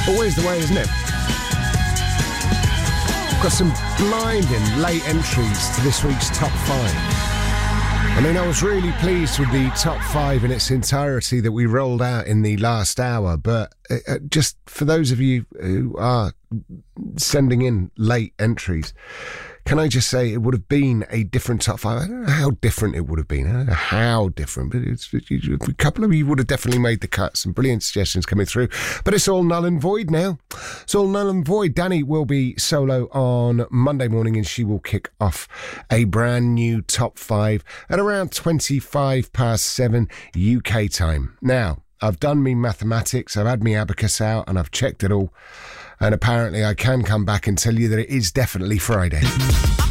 Always the way, isn't it? Got some blinding late entries to this week's top 5. I mean, I was really pleased with the top 5 in its entirety that we rolled out in the last hour, but just for those of you who are sending in late entries, can I just say it would have been a different top 5? I don't know how different it would have been. I don't know how different, but a couple of you would have definitely made the cut. Some brilliant suggestions coming through. But it's all null and void now. It's all null and void. Danny will be solo on Monday morning and she will kick off a brand new top 5 at around 7:25 UK time. Now, I've done me mathematics, I've had me abacus out and I've checked it all. And apparently I can come back and tell you that it is definitely Friday.